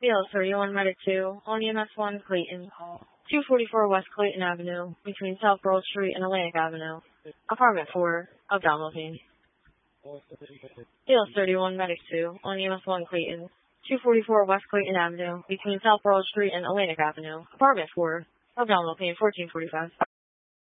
BL 31 Medic 2 on EMS 1 Clayton. 244 West Clayton Avenue between South Broad Street and Atlantic Avenue. Apartment 4, abdominal pain. BL 31 Medic 2 on EMS 1 Clayton. 244 West Clayton Avenue between South Broad Street and Atlantic Avenue. Apartment 4, abdominal pain 1445.